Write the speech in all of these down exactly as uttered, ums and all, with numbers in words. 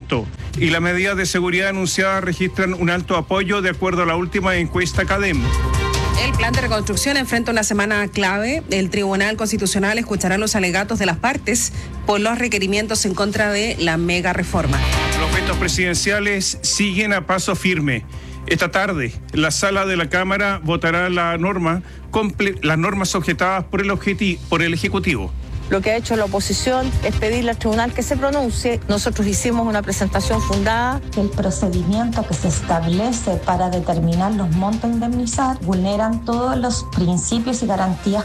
agosto y las medidas de seguridad anunciadas registran un alto apoyo de acuerdo a la última encuesta CADEM. El plan de reconstrucción enfrenta una semana clave. El Tribunal Constitucional escuchará los alegatos de las partes por los requerimientos en contra de la mega reforma. Los vetos presidenciales siguen a paso firme. Esta tarde, la sala de la Cámara votará la norma, comple- las normas objetadas por el, objeti- por el Ejecutivo. Lo que ha hecho la oposición es pedirle al tribunal que se pronuncie. Nosotros hicimos una presentación fundada. El procedimiento que se establece para determinar los montos a indemnizar vulneran todos los principios y garantías.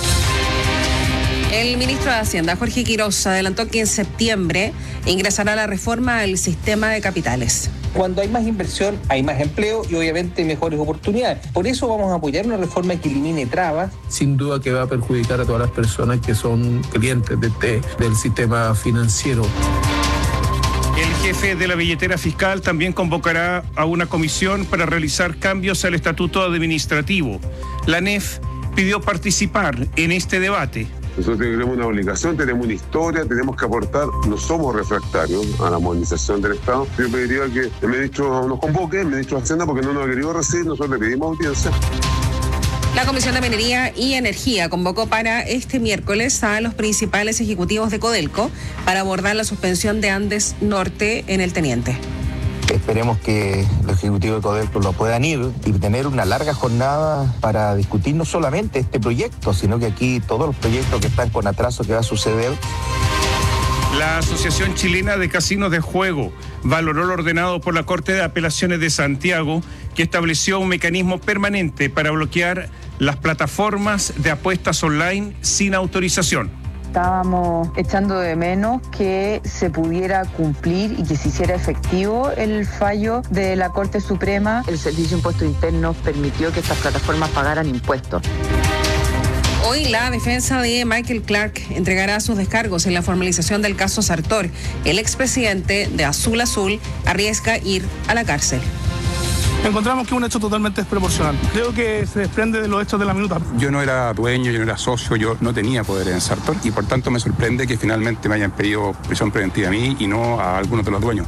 El ministro de Hacienda, Jorge Quiroz, adelantó que en septiembre ingresará la reforma al sistema de capitales. Cuando hay más inversión, hay más empleo y obviamente mejores oportunidades. Por eso vamos a apoyar una reforma que elimine trabas. Sin duda que va a perjudicar a todas las personas que son clientes de este, del sistema financiero. El jefe de la billetera fiscal también convocará a una comisión para realizar cambios al estatuto administrativo. La N E F pidió participar en este debate. Nosotros tenemos una obligación, tenemos una historia, tenemos que aportar, no somos refractarios a la modernización del Estado. Yo pediría que el ministro nos convoque, el ministro de Hacienda, porque no nos ha querido recibir, nosotros le pedimos audiencia. La Comisión de Minería y Energía convocó para este miércoles a los principales ejecutivos de Codelco para abordar la suspensión de Andes Norte en el Teniente. Esperemos que los ejecutivos de Codelco lo puedan ir y tener una larga jornada para discutir no solamente este proyecto, sino que aquí todos los proyectos que están con atraso que va a suceder. La Asociación Chilena de Casinos de Juego valoró lo ordenado por la Corte de Apelaciones de Santiago, que estableció un mecanismo permanente para bloquear las plataformas de apuestas online sin autorización. Estábamos echando de menos que se pudiera cumplir y que se hiciera efectivo el fallo de la Corte Suprema. El Servicio de Impuestos Internos permitió que estas plataformas pagaran impuestos. Hoy la defensa de Michael Clark entregará sus descargos en la formalización del caso Sartor. El expresidente de Azul Azul arriesga ir a la cárcel. Encontramos que es un hecho totalmente desproporcional. Creo que se desprende de los hechos de la minuta. Yo no era dueño, yo no era socio, yo no tenía poder en Sartor y por tanto me sorprende que finalmente me hayan pedido prisión preventiva a mí y no a algunos de los dueños.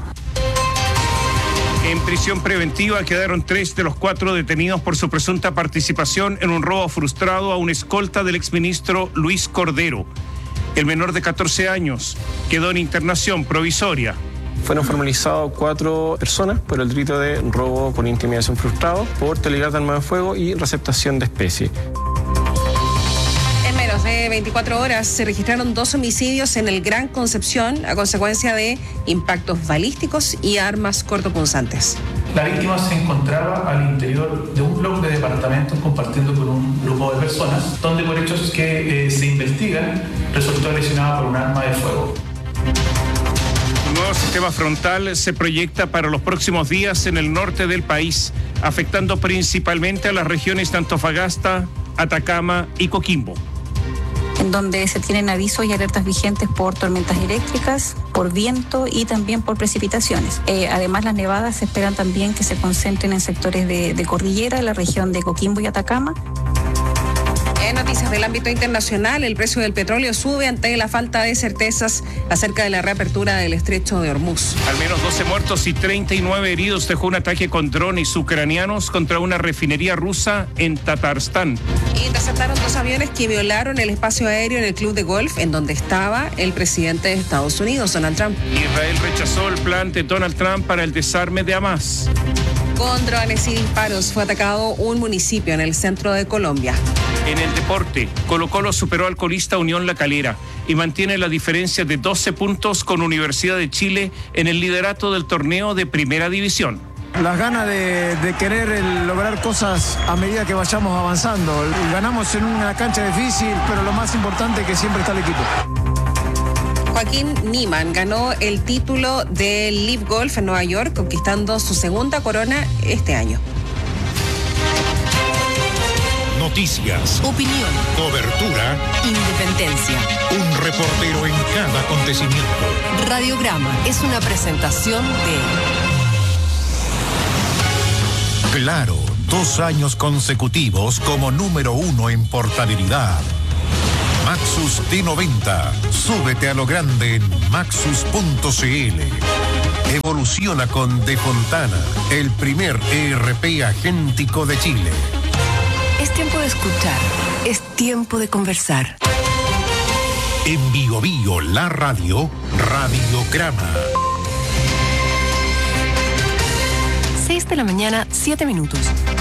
En prisión preventiva quedaron tres de los cuatro detenidos por su presunta participación en un robo frustrado a un escolta del exministro Luis Cordero. El menor de catorce años quedó en internación provisoria. Fueron formalizados cuatro personas por el delito de robo con intimidación frustrado, porte ilegal de arma de fuego y receptación de especie. En menos de veinticuatro horas se registraron dos homicidios en el Gran Concepción a consecuencia de impactos balísticos y armas cortopunzantes. La víctima se encontraba al interior de un bloque de departamentos compartiendo con un grupo de personas, donde por hechos que eh, se investigan resultó lesionada por un arma de fuego. Un nuevo sistema frontal se proyecta para los próximos días en el norte del país, afectando principalmente a las regiones de Antofagasta, Atacama y Coquimbo. En donde se tienen avisos y alertas vigentes por tormentas eléctricas, por viento y también por precipitaciones. Eh, además, las nevadas se esperan también que se concentren en sectores de, de cordillera, en la región de Coquimbo y Atacama. En noticias del ámbito internacional, el precio del petróleo sube ante la falta de certezas acerca de la reapertura del estrecho de Hormuz. Al menos doce muertos y treinta y nueve heridos dejó un ataque con drones ucranianos contra una refinería rusa en Tatarstán. Interceptaron dos aviones que violaron el espacio aéreo en el club de golf en donde estaba el presidente de Estados Unidos, Donald Trump. Israel rechazó el plan de Donald Trump para el desarme de Hamas. Con drones y disparos fue atacado un municipio en el centro de Colombia. En el deporte, Colo-Colo superó al colista Unión La Calera y mantiene la diferencia de doce puntos con Universidad de Chile en el liderato del torneo de Primera División. Las ganas de, de querer el, lograr cosas a medida que vayamos avanzando. Ganamos en una cancha difícil, pero lo más importante es que siempre está el equipo. Joaquín Niemann ganó el título del Live Golf en Nueva York, conquistando su segunda corona este año. Noticias, opinión, cobertura, independencia. Un reportero en cada acontecimiento. Radiograma es una presentación de Claro, dos años consecutivos como número uno en portabilidad. Maxus T noventa. Súbete a lo grande en maxus punto c l. Evoluciona con De Fontana, el primer E R P agéntico de Chile. Es tiempo de escuchar, es tiempo de conversar. En Bio Bio, la radio, Radiograma. seis de la mañana, siete minutos.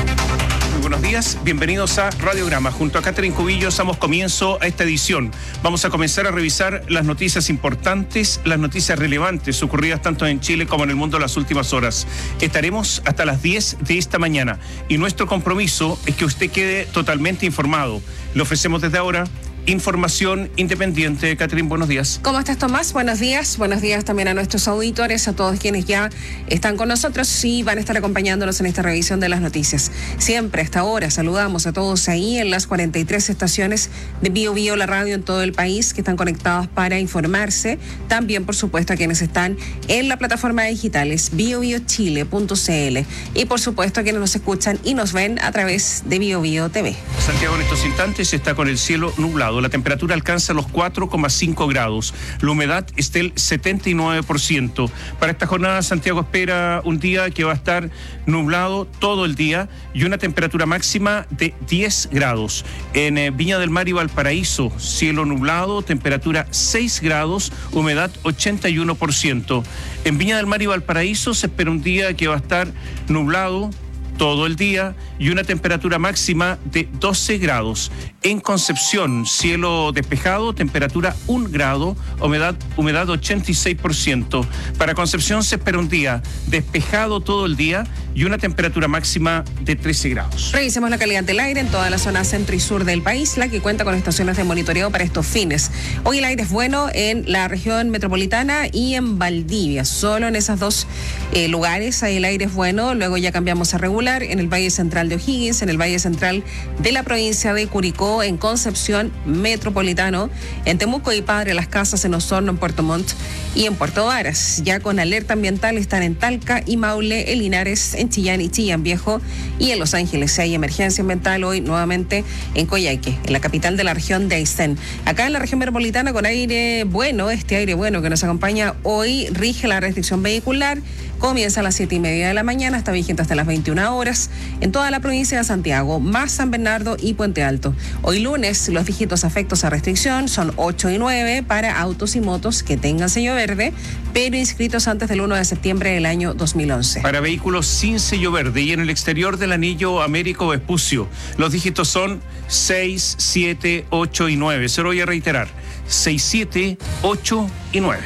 Muy buenos días, bienvenidos a Radiograma. Junto a Catherine Cubillos damos comienzo a esta edición. Vamos a comenzar a revisar las noticias importantes, las noticias relevantes ocurridas tanto en Chile como en el mundo en las últimas horas. Estaremos hasta las diez de esta mañana y nuestro compromiso es que usted quede totalmente informado. Le ofrecemos desde ahora información independiente. Catherine, buenos días. ¿Cómo estás, Tomás? Buenos días. Buenos días también a nuestros auditores, a todos quienes ya están con nosotros y van a estar acompañándonos en esta revisión de las noticias. Siempre, hasta ahora, saludamos a todos ahí en las cuarenta y tres estaciones de Bio Bio, la radio en todo el país, que están conectadas para informarse. También, por supuesto, a quienes están en la plataforma digital, es bio bio chile punto c l. Y, por supuesto, a quienes nos escuchan y nos ven a través de Bio Bio T V. Santiago en estos instantes está con el cielo nublado. La temperatura alcanza los cuatro coma cinco grados. La humedad está del setenta y nueve por ciento. Para esta jornada, Santiago espera un día que va a estar nublado todo el día y una temperatura máxima de diez grados. En eh, Viña del Mar y Valparaíso, cielo nublado, temperatura seis grados, humedad ochenta y uno por ciento. En Viña del Mar y Valparaíso se espera un día que va a estar nublado todo el día y una temperatura máxima de doce grados. En Concepción, cielo despejado, temperatura un grado, humedad, humedad ochenta y seis por ciento. Para Concepción se espera un día despejado todo el día y una temperatura máxima de trece grados. Revisemos la calidad del aire en toda la zona centro y sur del país, la que cuenta con estaciones de monitoreo para estos fines. Hoy el aire es bueno en la región metropolitana y en Valdivia. Solo en esos dos eh, lugares ahí el aire es bueno. Luego ya cambiamos a regular en el Valle Central de O'Higgins, en el Valle Central de la provincia de Curicó, en Concepción Metropolitano, en Temuco y Padre Las Casas, en Osorno, en Puerto Montt y en Puerto Varas. Ya con alerta ambiental están en Talca y Maule, en Linares, en Chillán y Chillán Viejo y en Los Ángeles. Hay emergencia ambiental hoy nuevamente en Coyhaique, en la capital de la región de Aysén. Acá en la región metropolitana con aire bueno, este aire bueno que nos acompaña hoy, rige la restricción vehicular. Comienza a las siete y media de la mañana, está vigente hasta las veintiuna horas en toda la provincia de Santiago, más San Bernardo y Puente Alto. Hoy lunes los dígitos afectos a restricción son ocho y nueve para autos y motos que tengan sello verde, pero inscritos antes del uno de septiembre del año dos mil once. Para vehículos sin sello verde y en el exterior del anillo Américo Vespucio, los dígitos son seis, siete, ocho y nueve. Se lo voy a reiterar, seis, siete, ocho y nueve.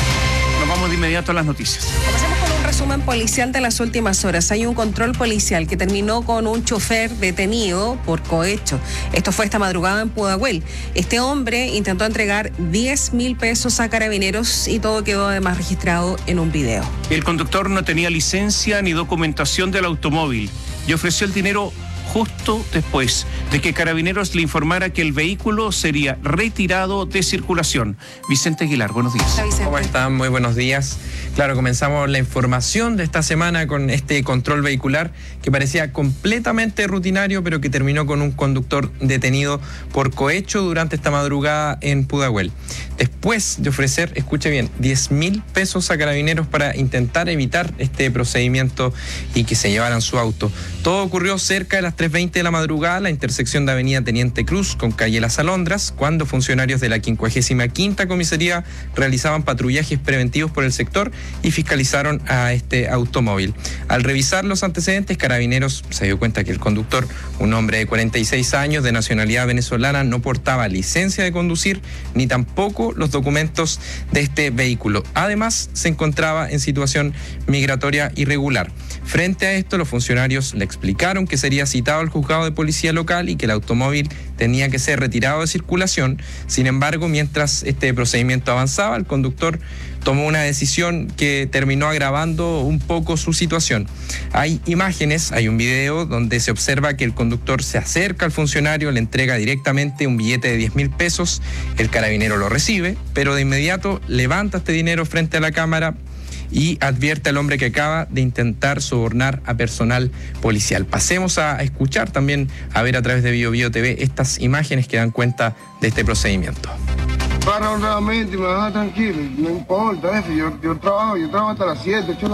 Nos vamos de inmediato a las noticias. Comencemos con un resumen policial de las últimas horas. Hay un control policial que terminó con un chofer detenido por cohecho. Esto fue esta madrugada en Pudahuel. Este hombre intentó entregar diez mil pesos a carabineros y todo quedó además registrado en un video. El conductor no tenía licencia ni documentación del automóvil y ofreció el dinero justo después de que Carabineros le informara que el vehículo sería retirado de circulación. Vicente Aguilar, buenos días. ¿Cómo están? Muy buenos días. Claro, comenzamos la información de esta semana con este control vehicular que parecía completamente rutinario, pero que terminó con un conductor detenido por cohecho durante esta madrugada en Pudahuel. Después de ofrecer, escuche bien, diez mil pesos a Carabineros para intentar evitar este procedimiento y que se llevaran su auto. Todo ocurrió cerca de las tres veinte de la madrugada, la intersección de Avenida Teniente Cruz con calle Las Alondras, cuando funcionarios de la quincuagésima quinta Comisaría realizaban patrullajes preventivos por el sector y fiscalizaron a este automóvil. Al revisar los antecedentes, Carabineros se dio cuenta que el conductor, un hombre de cuarenta y seis años de nacionalidad venezolana, no portaba licencia de conducir ni tampoco los documentos de este vehículo. Además, se encontraba en situación migratoria irregular. Frente a esto, los funcionarios le explicaron que sería citado al juzgado de policía local y que el automóvil tenía que ser retirado de circulación. Sin embargo, mientras este procedimiento avanzaba, el conductor tomó una decisión que terminó agravando un poco su situación. Hay imágenes, hay un video donde se observa que el conductor se acerca al funcionario, le entrega directamente un billete de diez mil pesos, el carabinero lo recibe, pero de inmediato levanta este dinero frente a la cámara y advierte al hombre que acaba de intentar sobornar a personal policial. Pasemos a escuchar también, a ver a través de Bio Bio T V estas imágenes que dan cuenta de este procedimiento. Para honradamente y me deja tranquilo, no importa, jefe, yo, yo trabajo, yo trabajo hasta las siete, ocho